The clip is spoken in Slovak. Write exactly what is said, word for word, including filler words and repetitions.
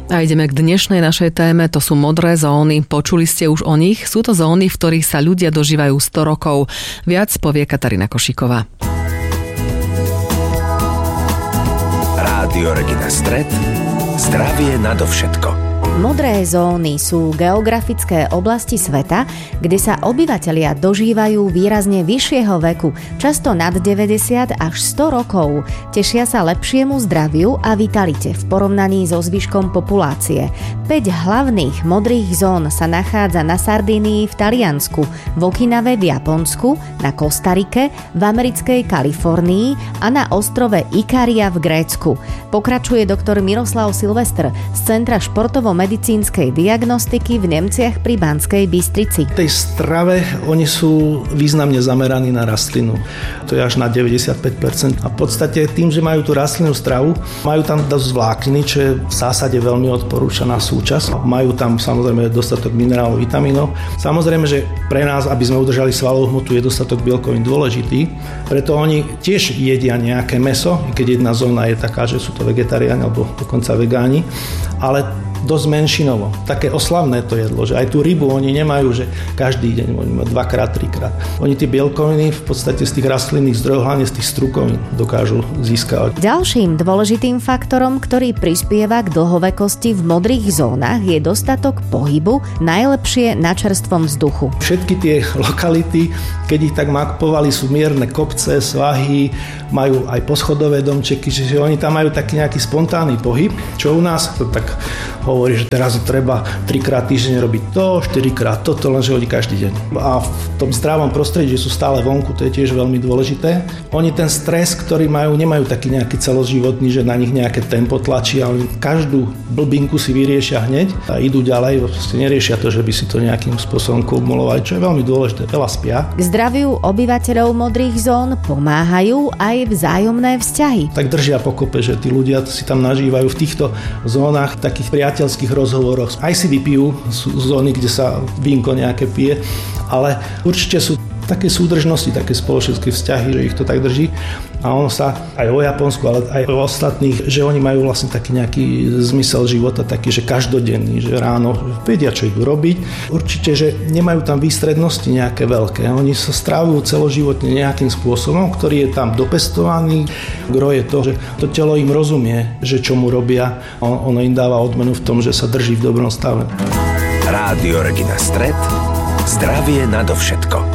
A ideme k dnešnej našej téme, to sú modré zóny. Počuli ste už o nich? Sú to zóny, v ktorých sa ľudia dožívajú sto rokov. Viac povie Katarína Košíková. Rádio Regina Stret. Zdravie nadovšetko. Modré zóny sú geografické oblasti sveta, kde sa obyvatelia dožívajú výrazne vyššieho veku, často nad deväťdesiat až sto rokov. Tešia sa lepšiemu zdraviu a vitalite v porovnaní so zvyškom populácie. päť hlavných modrých zón sa nachádza na Sardínii v Taliansku, v Okinave v Japonsku, na Kostarike, v americkej Kalifornii a na ostrove Ikaria v Grécku. Pokračuje doktor Miroslav Silvestr z Centra športovo-medicínskej diagnostiky v Nemciach pri Banskej Bystrici. V tej strave oni sú významne zameraní na rastlinu. To je až na deväťdesiatpäť percent. A v podstate tým, že majú tú rastlinnú stravu, majú tam dosť vlákniny, čo je v zásade veľmi odporúčaná súčasť. Majú tam samozrejme dostatok minerálov, vitamínov. Samozrejme, že pre nás, aby sme udržali svalovú hmotu, je dostatok bielkovín dôležitý. Preto oni tiež jedia nejaké mäso, keď jedna zóna je taká, že sú to vegetariáni alebo dokonca vegáni, ale dosť menšinovo. Také oslavné to jedlo, že aj tú rybu oni nemajú, že každý deň, oni majú dvakrát, trikrát. Oni tie bielkoviny v podstate z tých rastlinných zdrojov, hlavne z tých strukovín, dokážu získavať. Ďalším dôležitým faktorom, ktorý prispieva k dlhovekosti v modrých zónach, je dostatok pohybu, najlepšie na čerstvom vzduchu. Všetky tie lokality, keď ich tak mapovali, sú mierne kopce, svahy, majú aj poschodové domčeky, čiže oni tam majú taký nejaký spontánny pohyb, čo u nás to tak hovorí, že teraz treba trikrát týždeň robiť to, štyrikrát toto, lenže oni každý deň. A v tom zdravom prostredí, že sú stále vonku, to je tiež veľmi dôležité. Oni ten stres, ktorý majú, nemajú taký nejaký celoživotný, že na nich nejaké tempo tlačí, ale každú blbinku si vyriešia hneď a idú ďalej, vlastne neriešia to, že by si to nejakým spôsobom kumulovali, čo je veľmi dôležité, veľa spia. K zdraviu obyvateľov modrých zón pomáhajú aj vzájomné vzťahy. Tak držia pokope, že tí ľudia si tam nažívajú v týchto zónach takých priateľských rozhovoroch. Aj si vypijú, sú zóny, kde sa vínko nejaké pije, ale určite sú také súdržnosti, také spoločenské vzťahy, že ich to tak drží. A ono sa aj o Japonsku, ale aj o ostatných, že oni majú vlastne taký nejaký zmysel života, taký, že každodenný, že ráno vedia, čo idú robiť. Určite, že nemajú tam výstrednosti nejaké veľké. Oni sa strávujú celoživotne nejakým spôsobom, ktorý je tam dopestovaný. Gro je to, že to telo im rozumie, že čo mu robia. Ono im dáva odmenu v tom, že sa drží v dobrom stave. Rádio Regina Stret. Zdravie nadovšetko.